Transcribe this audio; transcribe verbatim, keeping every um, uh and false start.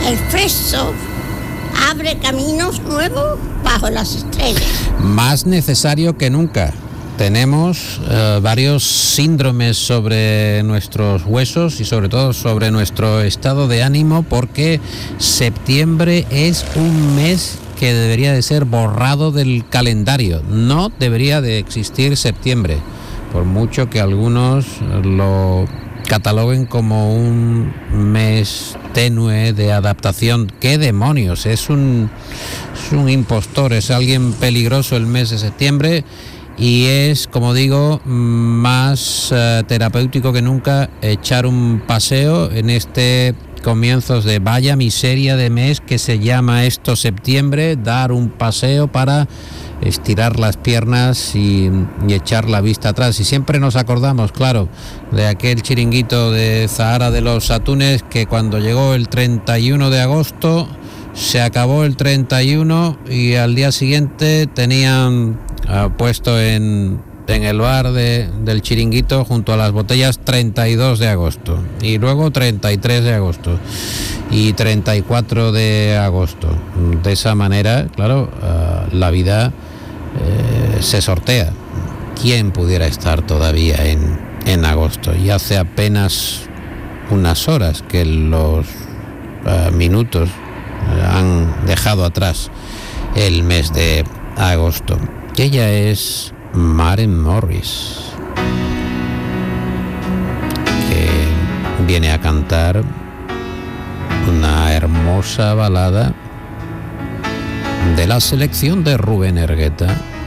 El fresco abre caminos nuevos bajo las estrellas. Más necesario que nunca. Tenemos eh, varios síndromes sobre nuestros huesos y sobre todo sobre nuestro estado de ánimo, porque septiembre es un mes que debería de ser borrado del calendario. No debería de existir septiembre, por mucho que algunos lo cataloguen como un mes tenue de adaptación. ¡Qué demonios! Es un, es un impostor, es alguien peligroso el mes de septiembre. Y es, como digo, más uh, terapéutico que nunca echar un paseo en este comienzos de vaya miseria de mes que se llama esto septiembre, dar un paseo para estirar las piernas y, y echar la vista atrás. Y siempre nos acordamos, claro, de aquel chiringuito de Zahara de los Atunes, que cuando llegó el treinta y uno de agosto se acabó el treinta y uno y al día siguiente tenían uh, puesto en, en el bar de, del chiringuito junto a las botellas treinta y dos de agosto y luego treinta y tres de agosto y treinta y cuatro de agosto. De esa manera, claro, uh, la vida uh, se sortea. ¿Quién pudiera estar todavía en, en agosto? Y hace apenas unas horas que los uh, minutos han dejado atrás el mes de agosto. Ella es Maren Morris, que viene a cantar una hermosa balada de la selección de Rubén Hergueta,